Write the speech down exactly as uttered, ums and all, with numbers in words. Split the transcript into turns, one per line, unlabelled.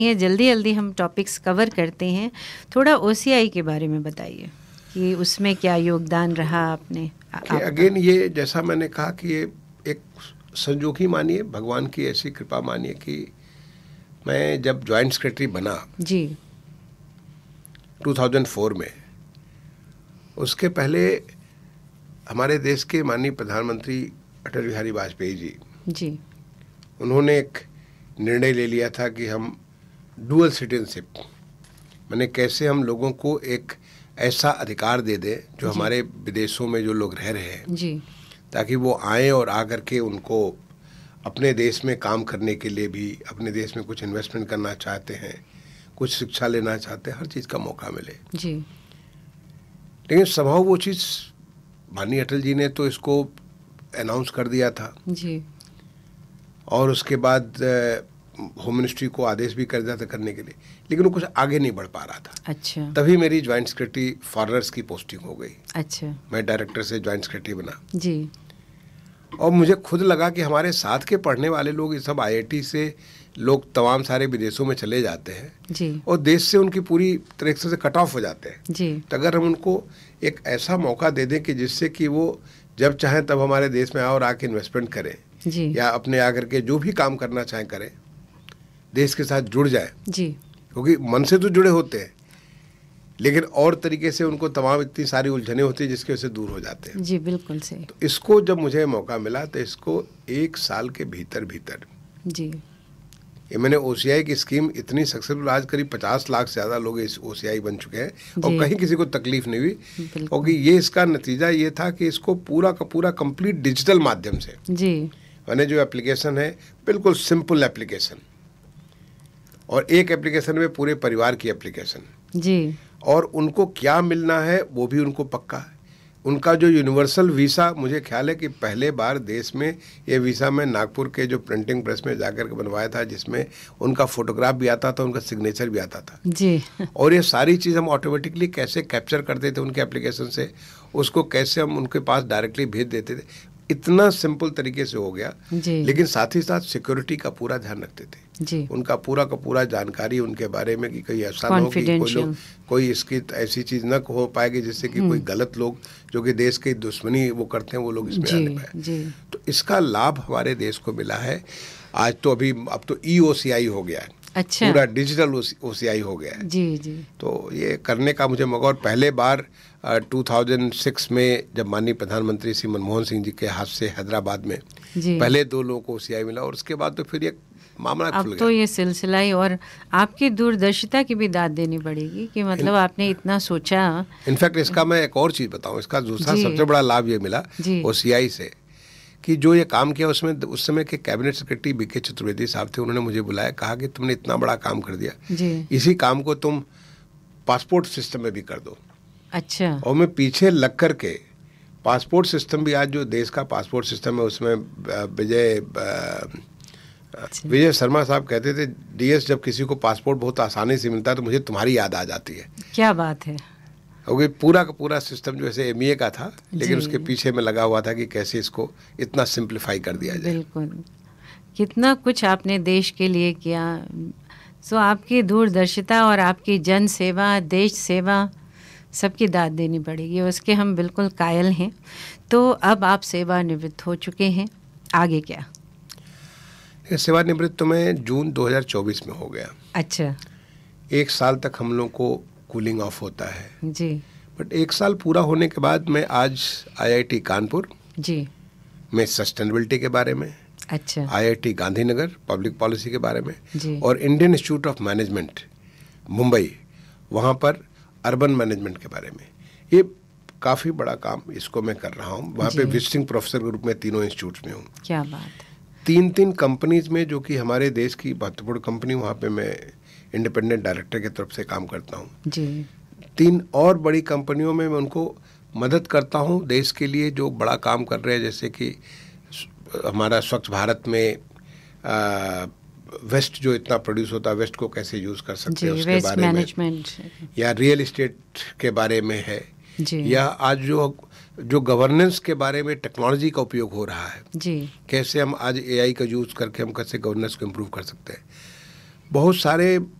ये जल्दी जल्दी हम टॉपिक्स कवर करते हैं। थोड़ा ओसीआई के बारे में बताइए कि उसमें क्या योगदान रहा आपने
कि अगेन ये जैसा मैंने कहा कि ये एक संजोग ही मानिए, भगवान की ऐसी कृपा मानिए कि मैं जब जॉइंट सेक्रेटरी बना
जी
दो हज़ार चार में, उसके पहले हमारे देश के माननीय प्रधानमंत्री अटल बिहारी वाजपेयी जी
जी
उन्होंने एक निर्णय ले लिया था कि हम डुअल सिटीजनशिप, माने कैसे हम लोगों को एक ऐसा अधिकार दे दें जो हमारे विदेशों में जो लोग रह रहे हैं
जी
ताकि वो आए और आकर के उनको अपने देश में काम करने के लिए भी, अपने देश में कुछ इन्वेस्टमेंट करना चाहते हैं, कुछ शिक्षा लेना चाहते हैं, हर चीज़ का मौका मिले।
जी
लेकिन संभव वो चीज़ माननीय अटल जी ने तो इसको अनाउंस कर दिया था
जी
और उसके बाद होम मिनिस्ट्री को आदेश भी कर दिया था करने के लिए, लेकिन वो कुछ आगे नहीं बढ़ पा रहा था।
अच्छा
तभी मेरी ज्वाइंट सेक्रेटरी फॉरेनर्स की पोस्टिंग हो गई।
अच्छा
मैं डायरेक्टर से ज्वाइंट सेक्रेटरी बना
जी
और मुझे खुद लगा कि हमारे साथ के पढ़ने वाले लोग, ये सब आईआईटी से लोग तमाम सारे विदेशों में चले जाते हैं
जी
और देश से उनकी पूरी तरीके से कट ऑफ हो जाते हैं।
जी
तो अगर हम उनको एक ऐसा मौका दे दें कि जिससे कि वो जब चाहें तब हमारे देश में आओ और आके इन्वेस्टमेंट करें
जी
या अपने आकर के जो भी काम करना चाहें करें, देश के साथ जुड़ जाए,
जी
क्योंकि मन से तो जुड़े होते हैं लेकिन और तरीके से उनको तमाम इतनी सारी उलझने होती है जिसकी वजह से दूर हो जाते हैं।
जी बिल्कुल सही।
तो इसको जब मुझे मौका मिला तो इसको एक साल के भीतर भीतर
जी
ये मैंने ओसीआई की स्कीम इतनी सक्सेसफुल, आज करीब पचास लाख से ज़्यादा लोग इस ओसीआई बन चुके हैं और कहीं किसी को तकलीफ नहीं हुई, क्योंकि ये इसका नतीजा ये था कि इसको पूरा का पूरा कंप्लीट डिजिटल माध्यम से,
जी
मैंने जो एप्लीकेशन है बिल्कुल सिंपल एप्लीकेशन और एक एप्लीकेशन में पूरे परिवार की एप्लीकेशन
जी
और उनको क्या मिलना है वो भी उनको पक्का है। उनका जो यूनिवर्सल वीसा, मुझे ख्याल है कि पहले बार देश में ये वीसा मैं नागपुर के जो प्रिंटिंग प्रेस में जाकर के बनवाया था, जिसमें उनका फोटोग्राफ भी आता था, उनका सिग्नेचर भी आता था
जी
और ये सारी चीज़ हम ऑटोमेटिकली कैसे कैप्चर करते थे उनके एप्लीकेशन से, उसको कैसे हम उनके पास डायरेक्टली भेज देते थे, इतना सिंपल तरीके से हो गया। लेकिन साथ ही साथ सिक्योरिटी का पूरा ध्यान रखते थे
जी।
उनका पूरा का पूरा जानकारी उनके बारे में कि कहीं ऐसा ना हो कि कोई लोग कोई इसकी ऐसी चीज़ न हो पाएगी जिससे कि कोई गलत लोग जो कि देश की दुश्मनी वो करते हैं वो लोग इसमें आने पाए। तो इसका लाभ हमारे देश को मिला है। आज तो अभी अब तो ई ओ सी आई हो गया है,
अच्छा,
पूरा डिजिटल ओ सी आई हो गया है
जी जी।
तो ये करने का मुझे मौका, और पहले बार दो हज़ार छह में जब माननीय प्रधानमंत्री श्री मनमोहन सिंह जी के हाथ से हैदराबाद में पहले दो लोगों को ओ सी आई मिला और उसके बाद तो फिर ये मामला खुल गया।
अब तो ये सिलसिला ही, और आपकी दूरदर्शिता की भी दाद देनी पड़ेगी कि मतलब आपने इतना सोचा।
इनफैक्ट इसका मैं एक और चीज़ बताऊं, इसका दूसरा सबसे बड़ा लाभ ये मिला ओ सी आई से कि जो ये काम किया उसमें उस समय के कैबिनेट सेक्रेटरी बी के चतुर्वेदी साहब थे, उन्होंने मुझे बुलाया, कहा कि तुमने इतना बड़ा काम कर दिया
जी, इसी
काम को तुम पासपोर्ट सिस्टम में भी कर दो।
अच्छा।
और मैं पीछे लग कर के पासपोर्ट सिस्टम भी, आज जो देश का पासपोर्ट सिस्टम है उसमें विजय विजय शर्मा साहब कहते थे, डीएस जब किसी को पासपोर्ट बहुत आसानी से मिलता है तो मुझे तुम्हारी याद आ जाती है।
क्या बात है।
क्योंकि पूरा का पूरा सिस्टम जो ऐसे एम ई ए का था, लेकिन उसके पीछे में लगा हुआ था कि कैसे इसको इतना सिंप्लीफाई कर दिया जाए।
बिल्कुल, कितना कुछ आपने देश के लिए किया। सो आपकी दूरदर्शिता और आपकी जन सेवा, देश सेवा, सबकी दाद देनी पड़ेगी, उसके हम बिल्कुल कायल हैं। तो अब आप सेवानिवृत्त हो चुके हैं, आगे क्या?
सेवानिवृत्त तो मैं जून दो हज़ार चौबीस में हो गया।
अच्छा।
एक साल तक हम लोग को कूलिंग ऑफ होता है
जी,
बट एक साल पूरा होने के बाद मैं आज आई आई टी कानपुर
जी
में सस्टेनेबिलिटी के बारे में,
अच्छा,
आई I T Gandhinagar public policy के बारे में
जी,
और Indian institute of management Mumbai, वहाँ पर अर्बन मैनेजमेंट के बारे में, ये काफ़ी बड़ा काम इसको मैं कर रहा हूँ। वहाँ पे विजिटिंग प्रोफेसर के रूप में तीनों इंस्टीट्यूट्स में हूँ।
क्या बात है।
तीन तीन कंपनीज में जो कि हमारे देश की महत्वपूर्ण कंपनी, वहाँ पे मैं इंडिपेंडेंट डायरेक्टर की तरफ से काम करता हूँ।
जी। तीन
और बड़ी कंपनियों में मैं उनको मदद करता हूँ देश के लिए जो बड़ा काम कर रहे हैं, जैसे कि हमारा स्वच्छ भारत में आ, वेस्ट जो इतना प्रोड्यूस होता है, वेस्ट को कैसे यूज़ कर सकते हैं उसके बारे
मैनेजमेंट,
या रियल इस्टेट के बारे में है
जी,
या आज जो जो गवर्नेंस के बारे में टेक्नोलॉजी का उपयोग हो रहा है
जी,
कैसे हम आज ए आई का यूज़ करके हम कैसे गवर्नेंस को इम्प्रूव कर सकते हैं। बहुत सारे